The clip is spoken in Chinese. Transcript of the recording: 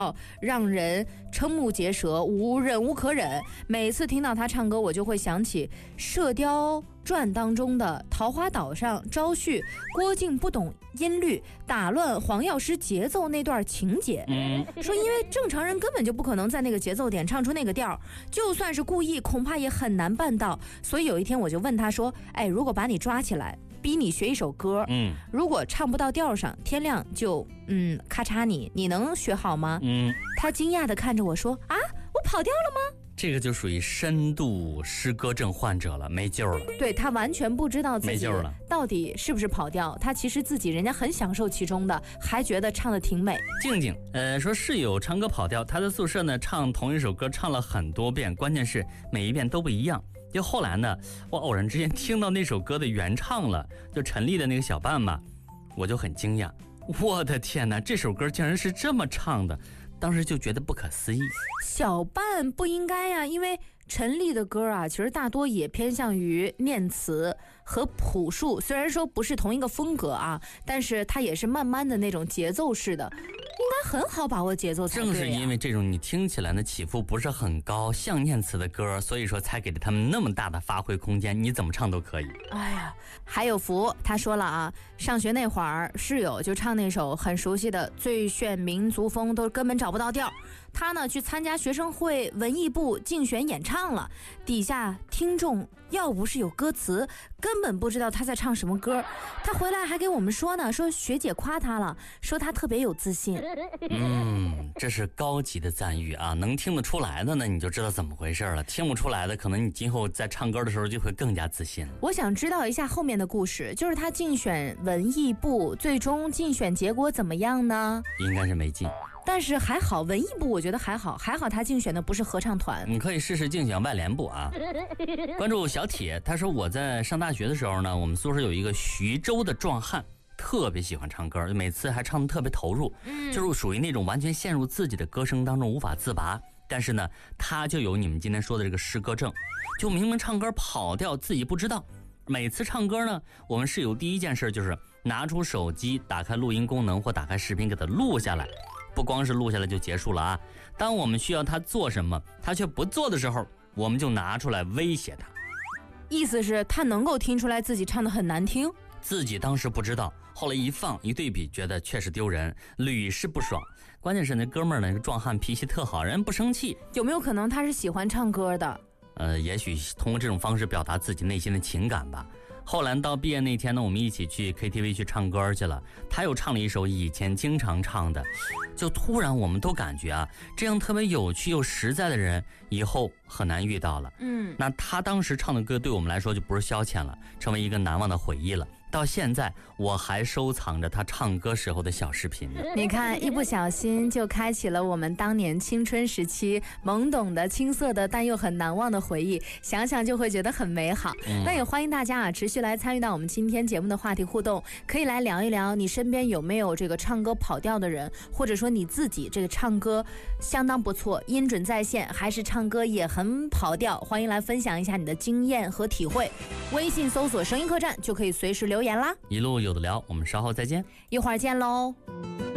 让人瞠目结舌，忍无可忍。每次听到他唱歌，我就会想起《射雕传》当中的桃花岛上招婿郭靖不懂音律，打乱黄药师节奏那段情节。说因为正常人根本就不可能在那个节奏点唱出那个调，就算是故意，恐怕也很难办到。所以有一天我就问他说：“哎，如果把你抓起来，逼你学一首歌，如果唱不到调上，天亮就咔嚓你能学好吗？”他惊讶地看着我说：“啊，我跑调了吗？” 这个就属于深度诗歌症患者了，没救了。 对，他完全不知道自己到底是不是跑调，他其实自己人家很享受其中的，还觉得唱得挺美。 静静，说室友唱歌跑调，他的宿舍呢唱同一首歌唱了很多遍，关键是每一遍都不一样。就后来呢，我偶然之间听到那首歌的原唱了，就陈粒的那个小半嘛，我就很惊讶，我的天哪，这首歌竟然是这么唱的，当时就觉得不可思议。 小半不应该呀，因为陈粒的歌啊，其实大多也偏向于念词和朴树，虽然说不是同一个风格啊，但是它也是慢慢的那种节奏式的，应该很好把握节奏才对啊。 正是因为这种你听起来的起伏不是很高，像念词的歌，所以说才给了他们那么大的发挥空间，你怎么唱都可以。 哎呀，还有福，他说了啊，上学那会儿室友就唱那首很熟悉的《最炫民族风》，都根本找不到调。他呢去参加学生会文艺部竞选演唱了，底下听众要不是有歌词，根本不知道他在唱什么歌。他回来还给我们说呢，说学姐夸他了，说他特别有自信。 这是高级的赞誉啊，能听得出来的呢，你就知道怎么回事了。听不出来的，可能你今后在唱歌的时候就会更加自信了。 我想知道一下后面的故事，就是他竞选文艺部，最终竞选结果怎么样呢？ 应该是没进。 但是还好，文艺部我觉得还好他竞选的不是合唱团。 你可以试试竞选外联部啊。关注小铁，他说我在上大学的时候呢，我们宿舍有一个徐州的壮汉，特别喜欢唱歌，每次还唱得特别投入，就是属于那种完全陷入自己的歌声当中无法自拔。但是呢，他就有你们今天说的这个诗歌症，就明明唱歌跑调自己不知道。每次唱歌呢，我们室友第一件事就是拿出手机，打开录音功能或打开视频给他录下来。不光是录下来就结束了啊，当我们需要他做什么他却不做的时候，我们就拿出来威胁他。 意思是他能够听出来自己唱得很难听， 自己当时不知道，后来一放一对比，觉得确实丢人，屡试不爽。关键是那哥们儿呢，那个壮汉脾气特好，人不生气。 有没有可能他是喜欢唱歌的？ 也许通过这种方式表达自己内心的情感吧。后来到毕业那天呢，我们一起去 KTV 去唱歌去了，他又唱了一首以前经常唱的，就突然我们都感觉啊，这样特别有趣又实在的人以后很难遇到了。那他当时唱的歌对我们来说就不是消遣了，成为一个难忘的回忆了。到现在我还收藏着他唱歌时候的小视频。 你看，一不小心就开启了我们当年青春时期懵懂的青涩的但又很难忘的回忆，想想就会觉得很美好。那也欢迎大家啊持续来参与到我们今天节目的话题互动，可以来聊一聊你身边有没有这个唱歌跑调的人，或者说你自己这个唱歌相当不错，音准在线，还是唱歌也很跑调，欢迎来分享一下你的经验和体会。微信搜索声音客栈就可以随时留言啦。 一路有的聊，我们稍后再见， 一会儿见喽。